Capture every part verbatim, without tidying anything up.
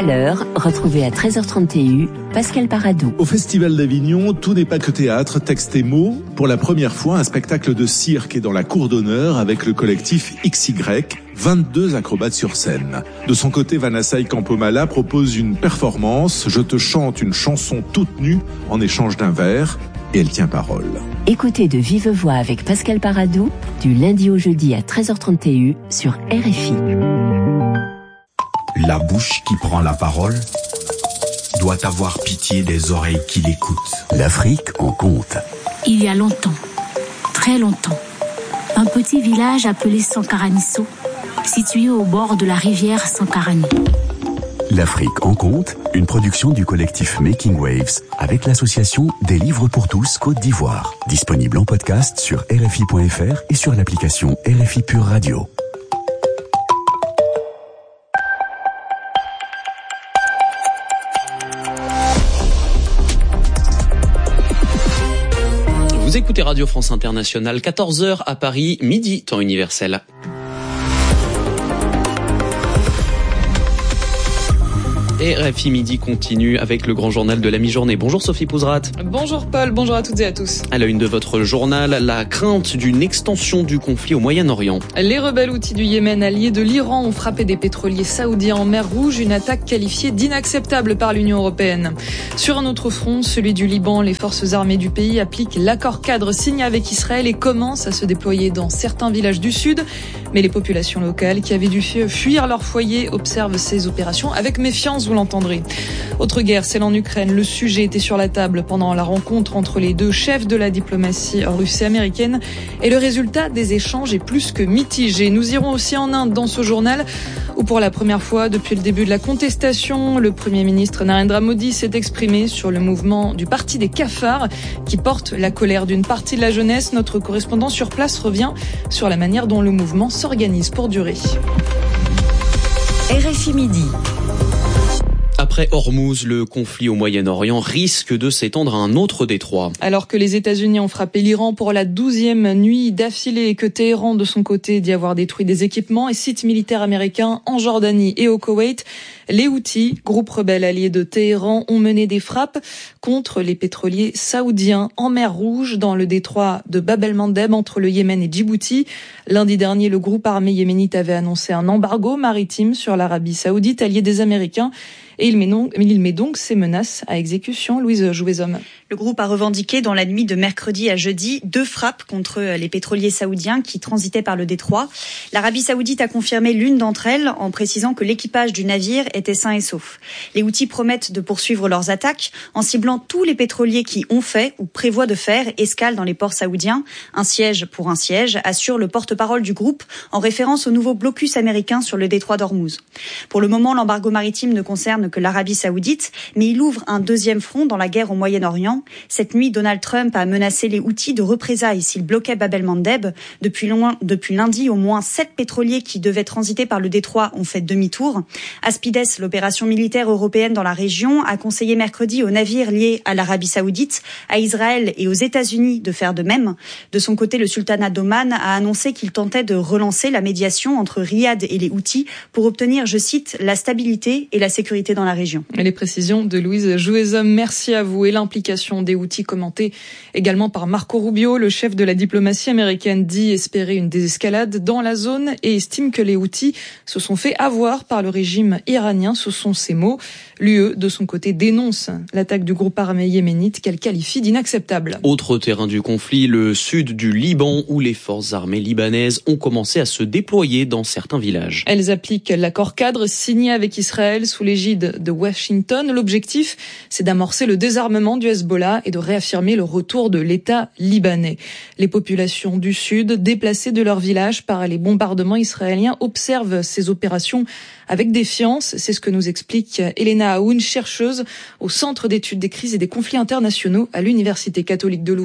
à l'heure, retrouvez à treize heures trente T U Pascal Paradou. Au Festival d'Avignon, tout n'est pas que théâtre, texte et mots. Pour la première fois, un spectacle de cirque est dans la cour d'honneur avec le collectif X Y, vingt-deux acrobates sur scène. De son côté, Vanessa Campomala propose une performance. Je te chante une chanson toute nue en échange d'un verre. Et elle tient parole. Écoutez de vive voix avec Pascal Paradou, du lundi au jeudi à treize heures trente T U sur R F I. La bouche qui prend la parole doit avoir pitié des oreilles qui l'écoutent. L'Afrique en compte. Il y a longtemps, très longtemps, un petit village appelé Sankaranisso, situé au bord de la rivière Sankarani. L'Afrique en compte, une production du collectif Making Waves avec l'association Des Livres pour tous Côte d'Ivoire. Disponible en podcast sur R F I point F R et sur l'application R F I Pure Radio. Vous écoutez Radio France Internationale, quatorze heures à Paris, midi, temps universel. Et R F I Midi continue avec le grand journal de la mi-journée. Bonjour Sophie Pouzrat. Bonjour Paul, bonjour à toutes et à tous. À la une de votre journal, la crainte d'une extension du conflit au Moyen-Orient. Les rebelles houthis du Yémen, alliés de l'Iran, ont frappé des pétroliers saoudiens en mer Rouge, une attaque qualifiée d'inacceptable par l'Union européenne. Sur un autre front, celui du Liban, les forces armées du pays appliquent l'accord cadre signé avec Israël et commencent à se déployer dans certains villages du sud. Mais les populations locales qui avaient dû fuir leur foyer observent ces opérations avec méfiance, vous l'entendrez. Autre guerre, celle en Ukraine. Le sujet était sur la table pendant la rencontre entre les deux chefs de la diplomatie russe et américaine. Et le résultat des échanges est plus que mitigé. Nous irons aussi en Inde dans ce journal où pour la première fois depuis le début de la contestation, le Premier ministre Narendra Modi s'est exprimé sur le mouvement du Parti des cafards qui porte la colère d'une partie de la jeunesse. Notre correspondant sur place revient sur la manière dont le mouvement s'organise pour durer. R F I Midi. Après Hormuz, le conflit au Moyen-Orient risque de s'étendre à un autre détroit. Alors que les États-Unis ont frappé l'Iran pour la douzième nuit d'affilée et que Téhéran, de son côté, dit avoir détruit des équipements et sites militaires américains en Jordanie et au Koweït, les Houthis, groupe rebelle allié de Téhéran, ont mené des frappes contre les pétroliers saoudiens en mer Rouge, dans le détroit de Bab el-Mandeb entre le Yémen et Djibouti. Lundi dernier, le groupe armé yéménite avait annoncé un embargo maritime sur l'Arabie saoudite, alliée des Américains. Et il met, non, il met donc ses menaces à exécution. Louise Jouvezhomme. Le groupe a revendiqué dans la nuit de mercredi à jeudi deux frappes contre les pétroliers saoudiens qui transitaient par le détroit. L'Arabie saoudite a confirmé l'une d'entre elles en précisant que l'équipage du navire était sain et sauf. Les Houthis promettent de poursuivre leurs attaques en ciblant tous les pétroliers qui ont fait ou prévoient de faire escale dans les ports saoudiens. Un siège pour un siège, assure le porte-parole du groupe en référence au nouveau blocus américain sur le détroit d'Ormuz. Pour le moment, l'embargo maritime ne concerne que l'Arabie saoudite, mais il ouvre un deuxième front dans la guerre au Moyen-Orient. Cette nuit, Donald Trump a menacé les Houthis de représailles s'ils bloquaient Bab el-Mandeb. Depuis, loin, depuis lundi, au moins sept pétroliers qui devaient transiter par le détroit ont fait demi-tour. Aspides, l'opération militaire européenne dans la région, a conseillé mercredi aux navires liés à l'Arabie saoudite, à Israël et aux États-Unis de faire de même. De son côté, le sultanat d'Oman a annoncé qu'il tentait de relancer la médiation entre Riyad et les Houthis pour obtenir, je cite, la stabilité et la sécurité dans la région. Et les précisions de Louise Jouvezhomme, merci à vous. Et l'implication des Houthis commentée également par Marco Rubio, le chef de la diplomatie américaine, dit espérer une désescalade dans la zone et estime que les Houthis se sont fait avoir par le régime iranien. Ce sont ses mots. L'U E, de son côté, dénonce l'attaque du groupe armé yéménite qu'elle qualifie d'inacceptable. Autre terrain du conflit, le sud du Liban, où les forces armées libanaises ont commencé à se déployer dans certains villages. Elles appliquent l'accord cadre signé avec Israël sous l'égide de Washington. L'objectif, c'est d'amorcer le désarmement du Hezbollah et de réaffirmer le retour de l'État libanais. Les populations du Sud, déplacées de leur village par les bombardements israéliens, observent ces opérations avec défiance. C'est ce que nous explique Elena Aoun, chercheuse au Centre d'études des crises et des conflits internationaux à l'Université catholique de Louvain.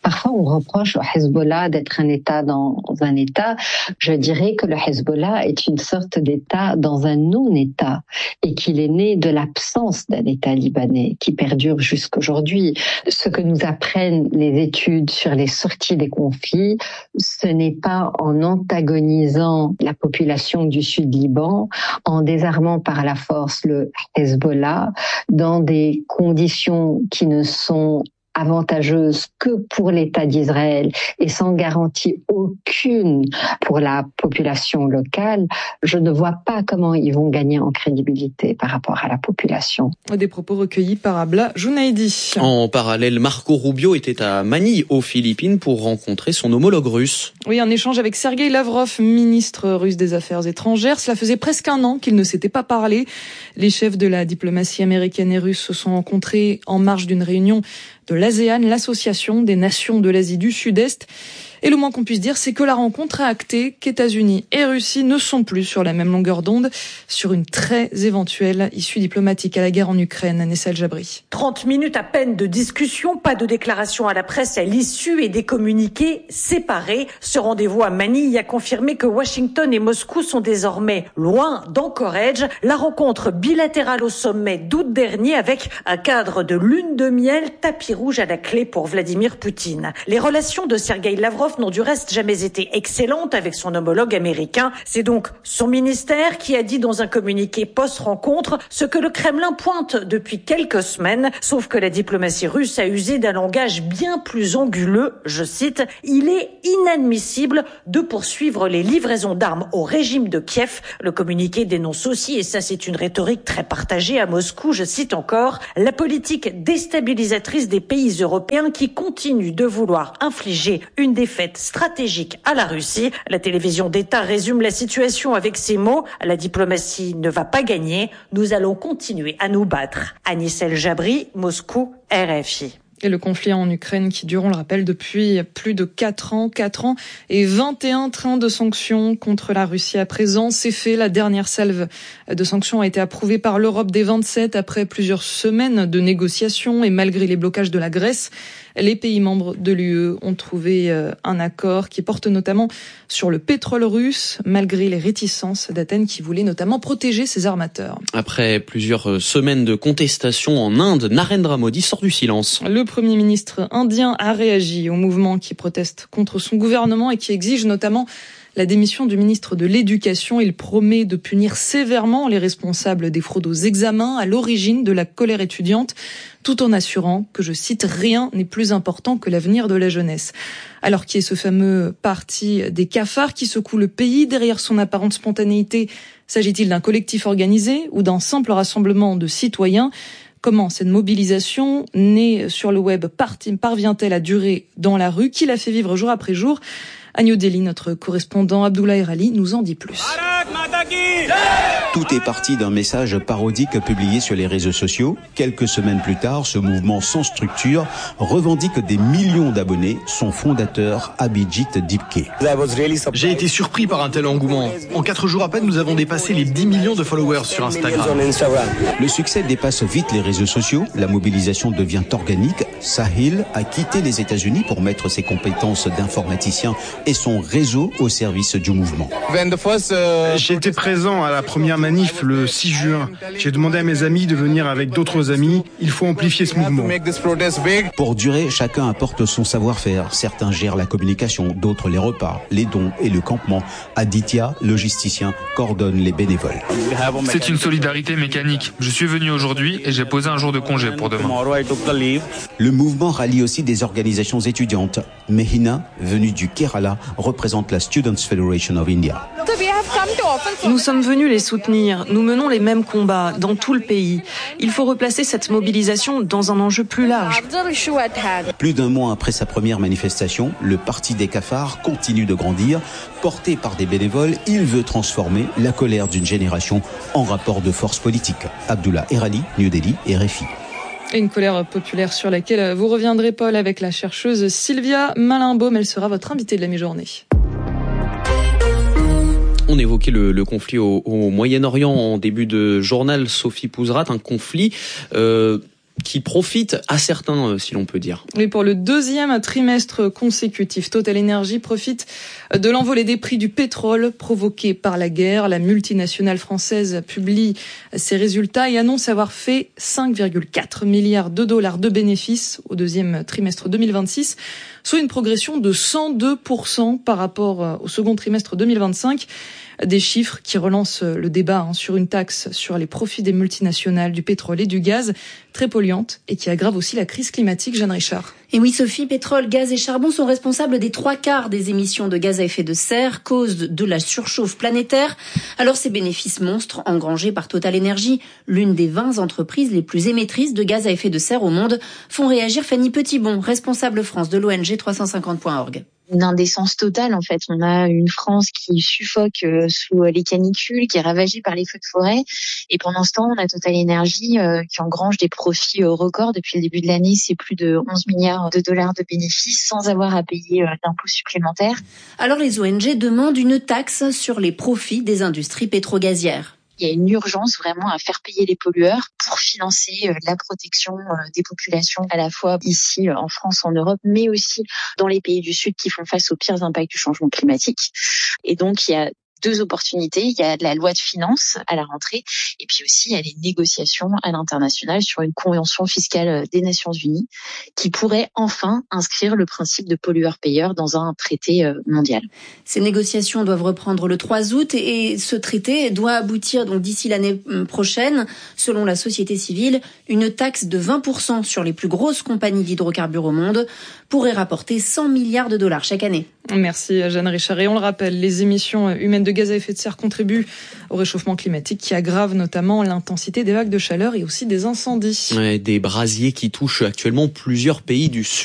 Parfois, on reproche au Hezbollah d'être un État dans un État. Je dirais que le Hezbollah est une sorte d'État dans un non-État et qu'il est né de l'absence d'un État libanais qui perdure jusqu'aujourd'hui. Ce que nous apprennent les études sur les sorties des conflits, ce n'est pas en antagonisant la population du sud Liban, en désarmant par la force le Hezbollah dans des conditions qui ne sont avantageuse que pour l'État d'Israël et sans garantie aucune pour la population locale, je ne vois pas comment ils vont gagner en crédibilité par rapport à la population. Des propos recueillis par Abla Jounaidi. En parallèle, Marco Rubio était à Manille, aux Philippines, pour rencontrer son homologue russe. Oui, un échange avec Sergueï Lavrov, ministre russe des Affaires étrangères. Cela faisait presque un an qu'ils ne s'étaient pas parlé. Les chefs de la diplomatie américaine et russe se sont rencontrés en marge d'une réunion de l'ASEAN, l'association des nations de l'Asie du Sud-Est. Et le moins qu'on puisse dire, c'est que la rencontre a acté qu'États-Unis et Russie ne sont plus sur la même longueur d'onde sur une très éventuelle issue diplomatique à la guerre en Ukraine. Nessel Jabri. trente minutes à peine de discussion, pas de déclaration à la presse à l'issue et des communiqués séparés. Ce rendez-vous à Manille a confirmé que Washington et Moscou sont désormais loin d'Anchorage. La rencontre bilatérale au sommet d'août dernier avec un cadre de lune de miel, tapis rouge à la clé pour Vladimir Poutine. Les relations de Sergueï Lavrov n'ont du reste jamais été excellentes avec son homologue américain. C'est donc son ministère qui a dit dans un communiqué post-rencontre ce que le Kremlin pointe depuis quelques semaines, sauf que la diplomatie russe a usé d'un langage bien plus anguleux. Je cite, « Il est inadmissible de poursuivre les livraisons d'armes au régime de Kiev ». Le communiqué dénonce aussi, et ça c'est une rhétorique très partagée à Moscou, je cite encore, « la politique déstabilisatrice des pays européens qui continuent de vouloir infliger une défaite stratégique à la Russie ». La télévision d'État résume la situation avec ces mots. La diplomatie ne va pas gagner. Nous allons continuer à nous battre. Anis El Jabri, Moscou, R F I. Et le conflit en Ukraine qui dure, on le rappelle, depuis plus de quatre ans, quatre ans et vingt et un trains de sanctions contre la Russie à présent. C'est fait, la dernière salve de sanctions a été approuvée par l'Europe des vingt-sept après plusieurs semaines de négociations et malgré les blocages de la Grèce. Les pays membres de l'U E ont trouvé un accord qui porte notamment sur le pétrole russe, malgré les réticences d'Athènes qui voulait notamment protéger ses armateurs. Après plusieurs semaines de contestation en Inde, Narendra Modi sort du silence. Le Premier ministre indien a réagi au mouvement qui proteste contre son gouvernement et qui exige notamment la démission du ministre de l'Éducation. Il promet de punir sévèrement les responsables des fraudes aux examens à l'origine de la colère étudiante, tout en assurant que, je cite, « rien n'est plus important que l'avenir de la jeunesse ». Alors qui est ce fameux parti des cafards qui secoue le pays derrière son apparente spontanéité? S'agit-il d'un collectif organisé ou d'un simple rassemblement de citoyens? Comment cette mobilisation née sur le web parvient-elle à durer dans la rue? Qui la fait vivre jour après jour? À New Delhi, notre correspondant Abdullah Erali nous en dit plus. Tout est parti d'un message parodique publié sur les réseaux sociaux. Quelques semaines plus tard, ce mouvement sans structure revendique des millions d'abonnés. Son fondateur, Abhijit Dipke. J'ai été surpris par un tel engouement. En quatre jours à peine, nous avons dépassé les dix millions de followers sur Instagram. Le succès dépasse vite les réseaux sociaux. La mobilisation devient organique. Sahil a quitté les États-Unis pour mettre ses compétences d'informaticien et son réseau au service du mouvement. J'ai été présent à la première manif le six juin. J'ai demandé à mes amis de venir avec d'autres amis. Il faut amplifier ce mouvement. Pour durer, chacun apporte son savoir-faire. Certains gèrent la communication, d'autres les repas, les dons et le campement. Aditya, logisticien, coordonne les bénévoles. C'est une solidarité mécanique. Je suis venu aujourd'hui et j'ai posé un jour de congé pour demain. Le mouvement rallie aussi des organisations étudiantes. Mehina, venue du Kerala, représente la Students' Federation of India. Nous sommes venus les soutenir. Nous menons les mêmes combats dans tout le pays. Il faut replacer cette mobilisation dans un enjeu plus large. Plus d'un mois après sa première manifestation, le Parti des cafards continue de grandir. Porté par des bénévoles, il veut transformer la colère d'une génération en rapport de force politique. Abdullah Erali, New Delhi, R F I. Et une colère populaire sur laquelle vous reviendrez, Paul, avec la chercheuse Sylvia Malinbaume. Elle sera votre invitée de la mi-journée. On évoquait le, le conflit au, au Moyen-Orient en début de journal, Sophie Pouzrat, un conflit euh, qui profite à certains, si l'on peut dire. Oui, pour le deuxième trimestre consécutif, Total Energy profite de l'envolée des prix du pétrole provoqué par la guerre. La multinationale française publie ses résultats et annonce avoir fait cinq virgule quatre milliards de dollars de bénéfices au deuxième trimestre deux mille vingt-six, soit une progression de cent deux pour cent par rapport au second trimestre deux mille vingt-cinq. Des chiffres qui relancent le débat hein, sur une taxe sur les profits des multinationales du pétrole et du gaz, très polluante et qui aggrave aussi la crise climatique. Jeanne Richard. Et oui Sophie, pétrole, gaz et charbon sont responsables des trois quarts des émissions de gaz à effet de serre, cause de la surchauffe planétaire. Alors ces bénéfices monstres engrangés par Total Energy, l'une des vingt entreprises les plus émettrices de gaz à effet de serre au monde, font réagir Fanny Petitbon, responsable France de l'O N G trois cent cinquante point org. Une indécence totale en fait. On a une France qui suffoque euh, sous les canicules, qui est ravagée par les feux de forêt. Et pendant ce temps, on a Total Energy euh, qui engrange des profits euh, records. Depuis le début de l'année, c'est plus de onze milliards de dollars de bénéfices sans avoir à payer euh, d'impôts supplémentaires. Alors les O N G demandent une taxe sur les profits des industries pétrogazières. Il y a une urgence vraiment à faire payer les pollueurs pour financer la protection des populations, à la fois ici en France, en Europe, mais aussi dans les pays du Sud qui font face aux pires impacts du changement climatique. Et donc, il y a deux opportunités. Il y a la loi de finances à la rentrée et puis aussi il y a les négociations à l'international sur une convention fiscale des Nations Unies qui pourrait enfin inscrire le principe de pollueur-payeur dans un traité mondial. Ces négociations doivent reprendre le trois août et ce traité doit aboutir donc d'ici l'année prochaine. Selon la société civile, une taxe de vingt pour cent sur les plus grosses compagnies d'hydrocarbures au monde pourrait rapporter cent milliards de dollars chaque année. Merci Jeanne Richard. Et on le rappelle, les émissions humaines de gaz à effet de serre contribuent au réchauffement climatique qui aggrave notamment l'intensité des vagues de chaleur et aussi des incendies. Ouais, des brasiers qui touchent actuellement plusieurs pays du Sud.